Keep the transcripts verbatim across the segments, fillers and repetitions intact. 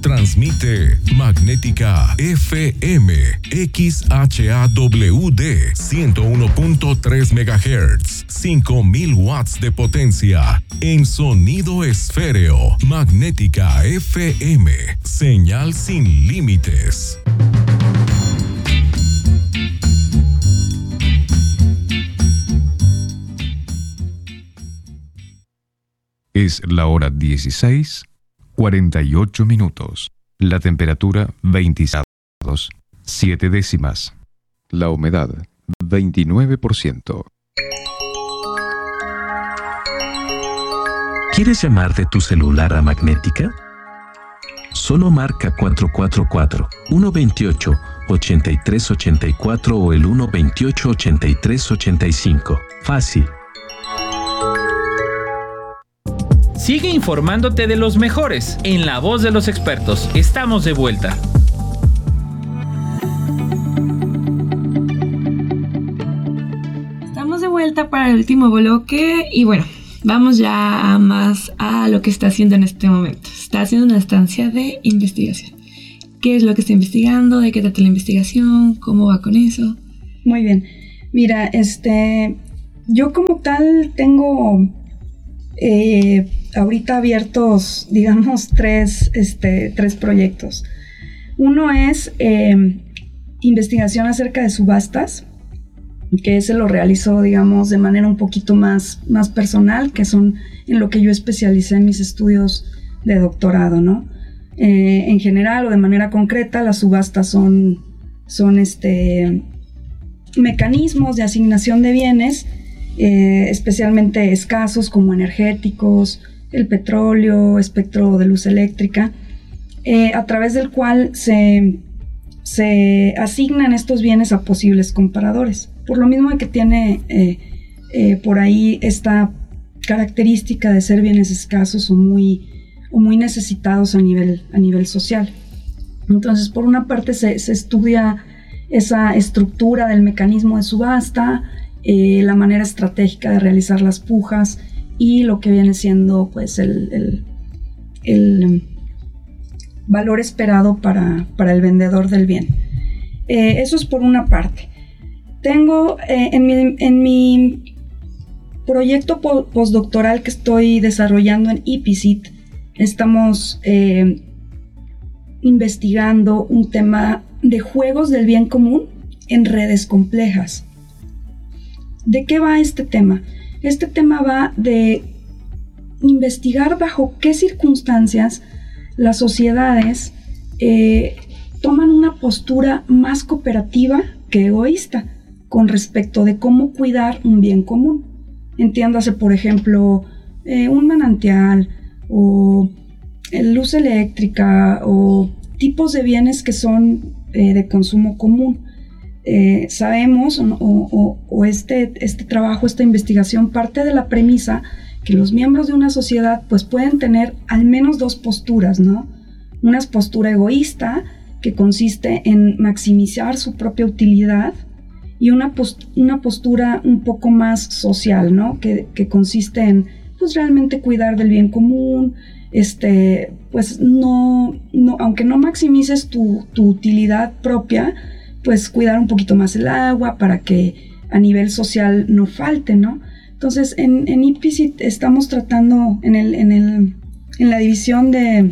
Transmite Magnética F M X H A W D ciento uno punto tres megahertz, cinco mil watts de potencia en sonido esféreo. Magnética F M, señal sin límites. Es la hora dieciséis, cuarenta y ocho minutos. La temperatura veintisiete grados, siete décimas. La humedad veintinueve por ciento. ¿Quieres llamar de tu celular a Magnética? Solo marca cuatro cuatro cuatro, uno dos ocho, ocho tres ocho cuatro o el uno dos ocho, ocho tres ocho cinco. Fácil. Sigue informándote de los mejores en La Voz de los Expertos. Estamos de vuelta. Estamos de vuelta para el último bloque y bueno, vamos ya a más a lo que está haciendo en este momento. Está haciendo una estancia de investigación. ¿Qué es lo que está investigando? ¿De qué trata la investigación? ¿Cómo va con eso? Muy bien. Mira, este, yo como tal tengo eh, ahorita abiertos, digamos, tres, este, tres proyectos. Uno es eh, investigación acerca de subastas, que ese lo realizo, digamos, de manera un poquito más, más personal, que son en lo que yo especialicé en mis estudios de doctorado, ¿no? Eh, en general o de manera concreta, las subastas son, son este, mecanismos de asignación de bienes, eh, especialmente escasos como energéticos, el petróleo, espectro de luz eléctrica, eh, a través del cual se, se asignan estos bienes a posibles compradores. Por lo mismo que tiene eh, eh, por ahí esta característica de ser bienes escasos o muy, o muy necesitados a nivel, a nivel social. Entonces, por una parte se, se estudia esa estructura del mecanismo de subasta, eh, la manera estratégica de realizar las pujas y lo que viene siendo pues el, el, el valor esperado para, para el vendedor del bien. Eh, eso es por una parte. Tengo eh, en, mi, en mi proyecto po- postdoctoral que estoy desarrollando en I P I C I T, estamos eh, investigando un tema de juegos del bien común en redes complejas. ¿De qué va este tema? Este tema va de investigar bajo qué circunstancias las sociedades eh, toman una postura más cooperativa que egoísta con respecto de cómo cuidar un bien común. Entiéndase, por ejemplo, eh, un manantial o luz eléctrica o tipos de bienes que son eh, de consumo común. Eh, sabemos o, o, o este, este trabajo, esta investigación parte de la premisa que los miembros de una sociedad pues pueden tener al menos dos posturas, ¿no? Una postura egoísta que consiste en maximizar su propia utilidad y una, post, una postura un poco más social, ¿no? Que, que consiste en pues realmente cuidar del bien común, este, pues no, no aunque no maximices tu, tu utilidad propia, pues cuidar un poquito más el agua para que a nivel social no falte, ¿no? Entonces en, en I P I C I T estamos tratando en, el, en, el, en la división de,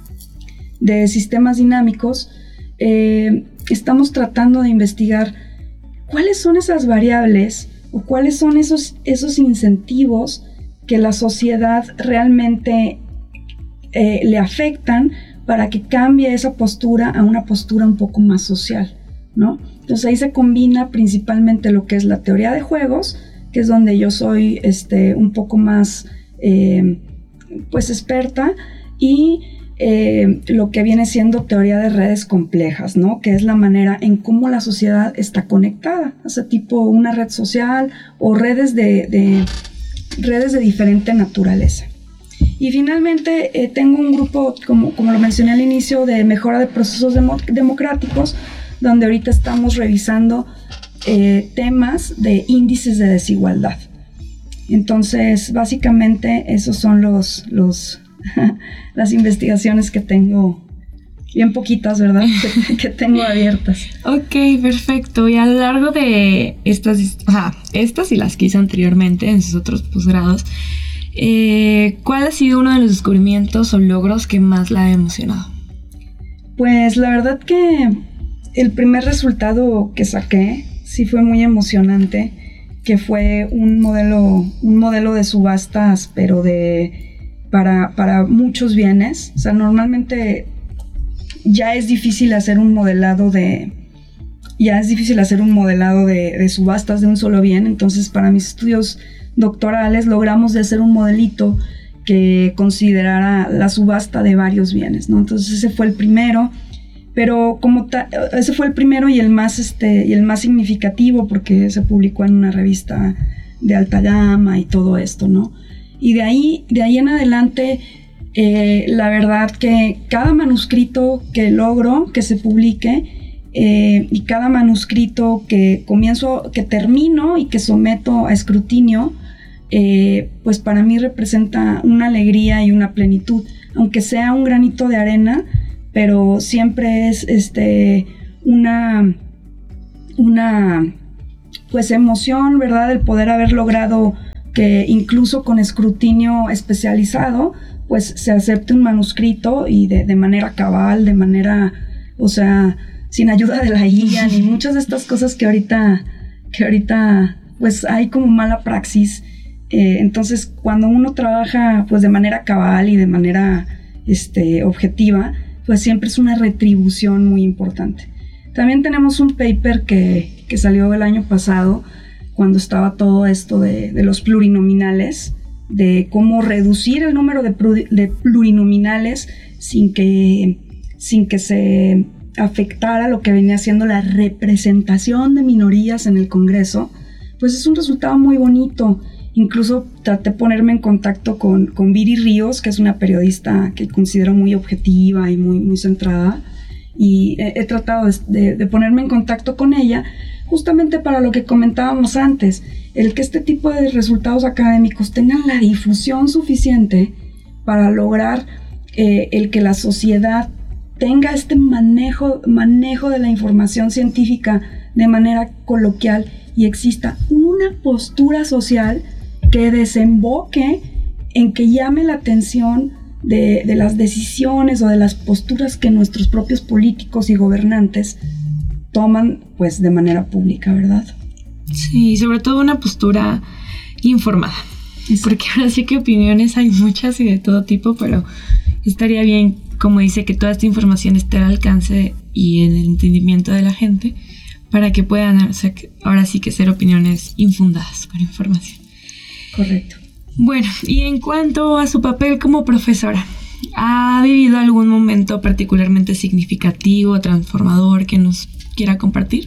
de sistemas dinámicos, eh, estamos tratando de investigar cuáles son esas variables o cuáles son esos, esos incentivos que la sociedad realmente eh, le afectan para que cambie esa postura a una postura un poco más social, ¿no? Entonces ahí se combina principalmente lo que es la teoría de juegos, que es donde yo soy este, un poco más eh, pues experta, y eh, lo que viene siendo teoría de redes complejas, ¿no? Que es la manera en cómo la sociedad está conectada, o sea, tipo una red social o redes de, de, redes de diferente naturaleza. Y finalmente eh, tengo un grupo, como, como lo mencioné al inicio, de mejora de procesos demo, democráticos, donde ahorita estamos revisando eh, temas de índices de desigualdad. Entonces, básicamente, esos son los, los las investigaciones que tengo bien poquitas, ¿verdad? que, que tengo abiertas. Ok, perfecto. Y a lo largo de estas, o sea, estas y las que hice anteriormente en sus otros posgrados, eh, ¿cuál ha sido uno de los descubrimientos o logros que más la ha emocionado? Pues la verdad que el primer resultado que saqué sí fue muy emocionante, que fue un modelo, un modelo de subastas, pero de para, para muchos bienes. O sea, normalmente ya es difícil hacer un modelado de ya es difícil hacer un modelado de, de subastas de un solo bien. Entonces, para mis estudios doctorales logramos de hacer un modelito que considerara la subasta de varios bienes, ¿no? Entonces ese fue el primero, pero como ta- ese fue el primero y el más este y el más significativo porque se publicó en una revista de alta gama y todo esto, ¿no? Y de ahí de ahí en adelante eh, la verdad que cada manuscrito que logro que se publique eh, y cada manuscrito que comienzo que termino y que someto a escrutinio, Eh, pues para mí representa una alegría y una plenitud, aunque sea un granito de arena, pero siempre es este una una pues emoción, ¿verdad? El poder haber logrado que incluso con escrutinio especializado pues se acepte un manuscrito y de, de manera cabal, de manera, o sea, sin ayuda de la I A ni muchas de estas cosas que ahorita que ahorita pues hay como mala praxis. Eh, entonces, cuando uno trabaja pues de manera cabal y de manera este, objetiva, pues siempre es una retribución muy importante. También tenemos un paper que, que salió el año pasado, cuando estaba todo esto de, de los plurinominales, de cómo reducir el número de, pru- de plurinominales sin que, sin que se afectara lo que venía siendo la representación de minorías en el Congreso. Pues es un resultado muy bonito. Incluso traté de ponerme en contacto con, con Viri Ríos, que es una periodista que considero muy objetiva y muy, muy centrada, y he, he tratado de, de, de ponerme en contacto con ella justamente para lo que comentábamos antes, el que este tipo de resultados académicos tengan la difusión suficiente para lograr eh, el que la sociedad tenga este manejo, manejo de la información científica de manera coloquial y exista una postura social que desemboque en que llame la atención de, de las decisiones o de las posturas que nuestros propios políticos y gobernantes toman pues de manera pública, ¿verdad? Sí, sobre todo una postura informada. Exacto. Porque ahora sí que opiniones hay muchas y de todo tipo, pero estaría bien, como dice, que toda esta información esté al alcance y en el entendimiento de la gente para que puedan, o sea, ahora sí que ser opiniones infundadas con información. Correcto. Bueno, y en cuanto a su papel como profesora, ¿ha vivido algún momento particularmente significativo, transformador que nos quiera compartir?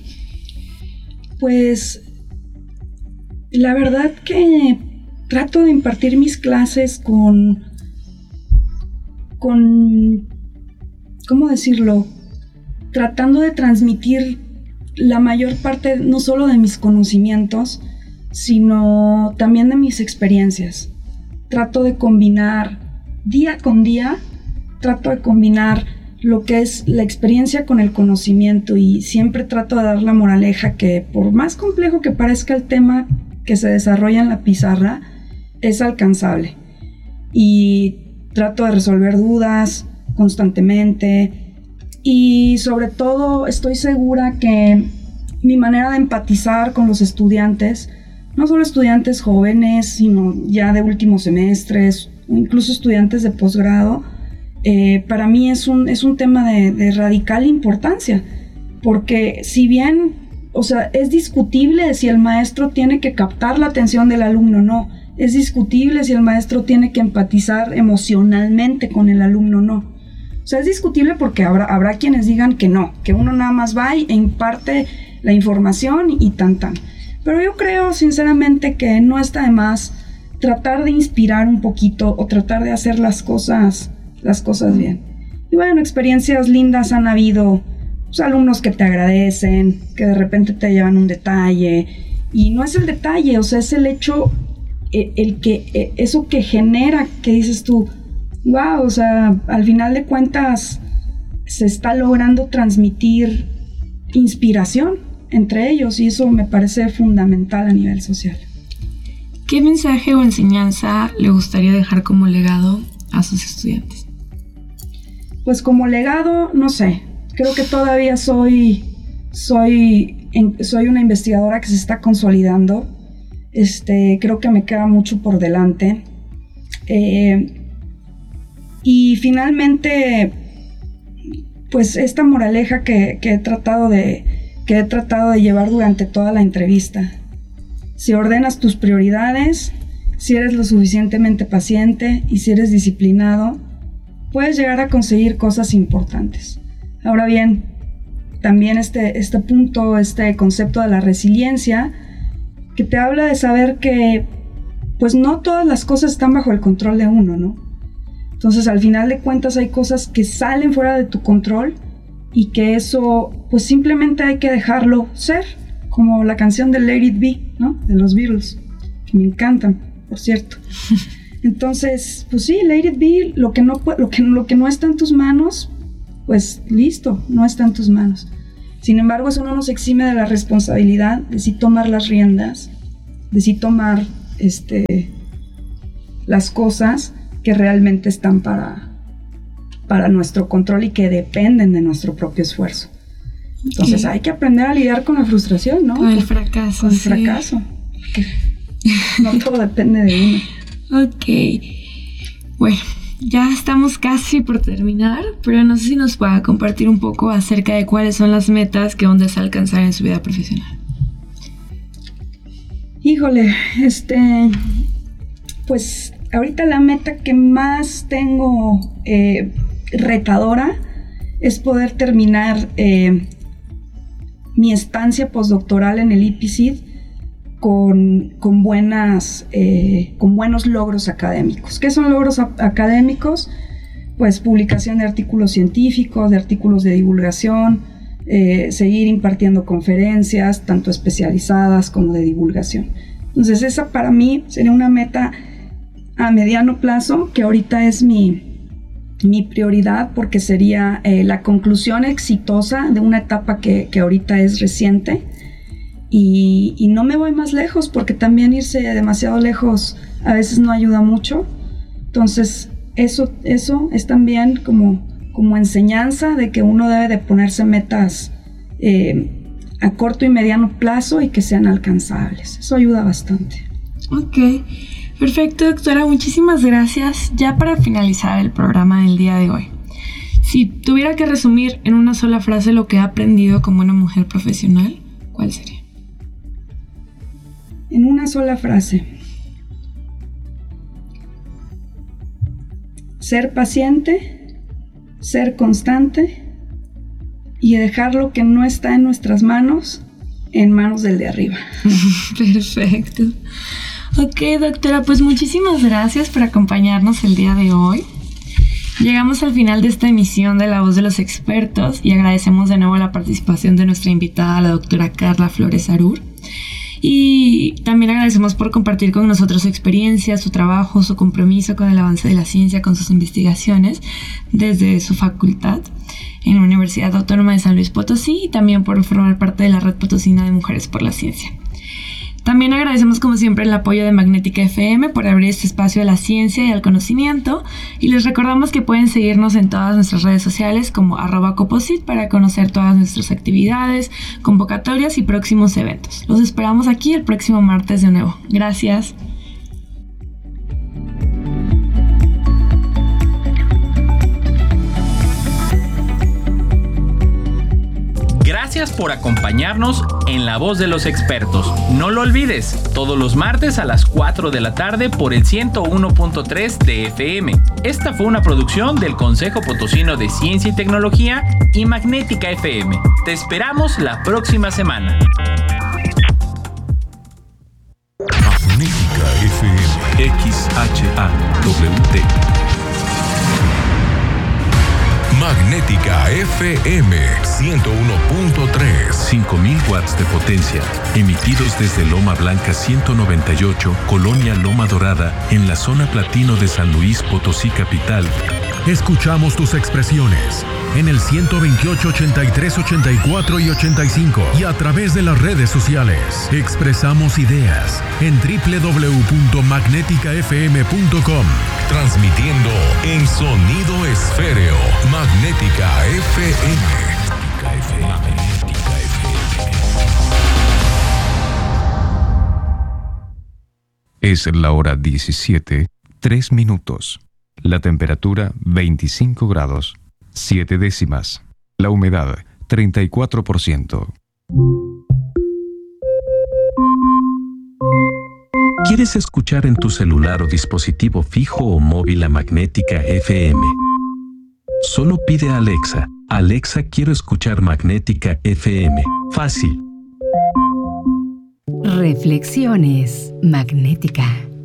Pues la verdad que trato de impartir mis clases con, con, ¿cómo decirlo? Tratando de transmitir la mayor parte no solo de mis conocimientos, sino también de mis experiencias. Trato de combinar día con día, trato de combinar lo que es la experiencia con el conocimiento y siempre trato de dar la moraleja que por más complejo que parezca el tema que se desarrolla en la pizarra, es alcanzable. Y trato de resolver dudas constantemente y sobre todo estoy segura que mi manera de empatizar con los estudiantes, no solo estudiantes jóvenes, sino ya de últimos semestres, o incluso estudiantes de posgrado, eh, para mí es un, es un tema de, de radical importancia, porque si bien, o sea, es discutible si el maestro tiene que captar la atención del alumno o no, es discutible si el maestro tiene que empatizar emocionalmente con el alumno o no. O sea, es discutible porque habrá, habrá quienes digan que no, que uno nada más va e imparte la información y tan tan. Pero yo creo sinceramente que no está de más tratar de inspirar un poquito o tratar de hacer las cosas, las cosas bien. Y bueno, experiencias lindas han habido, pues, alumnos que te agradecen, que de repente te llevan un detalle. Y no es el detalle, o sea, es el hecho, el, el que, eh, eso que genera, que dices tú, wow, o sea, al final de cuentas, se está logrando transmitir inspiración entre ellos, y eso me parece fundamental a nivel social. ¿Qué mensaje o enseñanza le gustaría dejar como legado a sus estudiantes? Pues como legado, no sé, creo que todavía soy, soy, en, soy una investigadora que se está consolidando. Este, creo que me queda mucho por delante. Eh, y finalmente, pues esta moraleja que, que, he tratado de, que he tratado de llevar durante toda la entrevista. Si ordenas tus prioridades, si eres lo suficientemente paciente y si eres disciplinado, puedes llegar a conseguir cosas importantes. Ahora bien, también este, este punto, este concepto de la resiliencia, que te habla de saber que pues no todas las cosas están bajo el control de uno, ¿no? Entonces, al final de cuentas, hay cosas que salen fuera de tu control y que eso, pues simplemente hay que dejarlo ser, como la canción de Let It Be, ¿no? De los Beatles, que me encantan, por cierto. Entonces, pues sí, Let It Be, lo que no, lo que, lo que no está en tus manos, pues listo, no está en tus manos. Sin embargo, eso no nos exime de la responsabilidad de sí tomar las riendas, de sí tomar este, las cosas que realmente están para, para nuestro control y que dependen de nuestro propio esfuerzo. Entonces okay. hay que aprender a lidiar con la frustración, ¿no? Con el fracaso. Con el sí. fracaso. No todo depende de uno. Ok. Bueno, ya estamos casi por terminar, pero no sé si nos pueda compartir un poco acerca de cuáles son las metas que aún desea alcanzar en su vida profesional. Híjole, este... pues ahorita la meta que más tengo eh, retadora es poder terminar eh, mi estancia postdoctoral en el I P I C I D con, con, buenas, eh, con buenos logros académicos. ¿Qué son logros a- académicos? Pues publicación de artículos científicos, de artículos de divulgación, eh, seguir impartiendo conferencias, tanto especializadas como de divulgación. Entonces esa para mí sería una meta a mediano plazo, que ahorita es mi, mi prioridad, porque sería eh, la conclusión exitosa de una etapa que, que ahorita es reciente. Y, y no me voy más lejos, porque también irse demasiado lejos a veces no ayuda mucho. Entonces eso, eso es también como, como enseñanza de que uno debe de ponerse metas eh, a corto y mediano plazo y que sean alcanzables. Eso ayuda bastante. Ok, perfecto, doctora, muchísimas gracias. Ya para finalizar el programa del día de hoy, si tuviera que resumir en una sola frase lo que ha aprendido como una mujer profesional, ¿cuál sería? En una sola frase. Ser paciente, ser constante y dejar lo que no está en nuestras manos en manos del de arriba. Perfecto. Ok, doctora, pues muchísimas gracias por acompañarnos el día de hoy. Llegamos al final de esta emisión de La Voz de los Expertos y agradecemos de nuevo la participación de nuestra invitada, la doctora Carla Flores Arur. Y también agradecemos por compartir con nosotros su experiencia, su trabajo, su compromiso con el avance de la ciencia, con sus investigaciones desde su facultad en la Universidad Autónoma de San Luis Potosí, y también por formar parte de la Red Potosina de Mujeres por la Ciencia. También agradecemos como siempre el apoyo de Magnética F M por abrir este espacio a la ciencia y al conocimiento, y les recordamos que pueden seguirnos en todas nuestras redes sociales como arroba coposit para conocer todas nuestras actividades, convocatorias y próximos eventos. Los esperamos aquí el próximo martes de nuevo. Gracias. Gracias por acompañarnos en La Voz de los Expertos. No lo olvides, todos los martes a las cuatro de la tarde por el ciento uno punto tres de F M. Esta fue una producción del Consejo Potosino de Ciencia y Tecnología y Magnética F M. Te esperamos la próxima semana. Magnética F M. X H A W T. Magnética F M ciento uno punto tres. cinco mil watts de potencia, emitidos desde Loma Blanca ciento noventa y ocho, Colonia Loma Dorada, en la zona platino de San Luis Potosí capital, Escuchamos tus expresiones en el ciento veintiocho, ochenta y tres, ochenta y cuatro y ochenta y cinco y a través de las redes sociales. Expresamos ideas en doble u doble u doble u punto magnética f m punto com. Transmitiendo en sonido esféreo. Magnética F M. Magnética F M. Es la hora diecisiete, tres minutos. La temperatura veinticinco grados, siete décimas. La humedad treinta y cuatro por ciento. ¿Quieres escuchar en tu celular o dispositivo fijo o móvil a Magnética F M? Solo pide a Alexa, Alexa, quiero escuchar Magnética F M. Fácil. Reflexiones Magnética.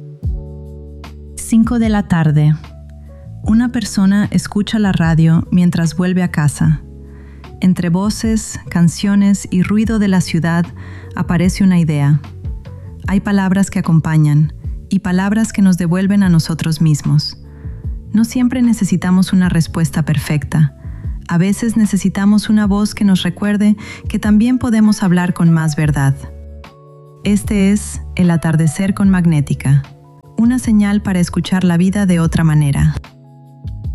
cinco de la tarde. Una persona escucha la radio mientras vuelve a casa. Entre voces, canciones y ruido de la ciudad aparece una idea. Hay palabras que acompañan y palabras que nos devuelven a nosotros mismos. No siempre necesitamos una respuesta perfecta. A veces necesitamos una voz que nos recuerde que también podemos hablar con más verdad. Este es El atardecer con Magnética, una señal para escuchar la vida de otra manera.